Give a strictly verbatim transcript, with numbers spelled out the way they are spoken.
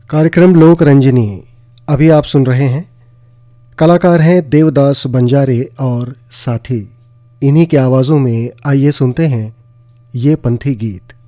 कार्यक्रम लोक रंजनी अभी आप सुन रहे हैं। कलाकार हैं देवदास बंजारे और साथी। इन्हीं की आवाज़ों में आइए सुनते हैं ये पंथी गीत।